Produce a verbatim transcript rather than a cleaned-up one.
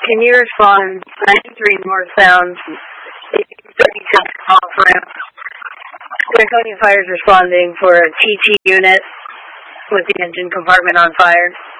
can you respond ninety-three northbound, thirty-six off ramp? Franconia Fire is responding for a T T unit with the engine compartment on fire.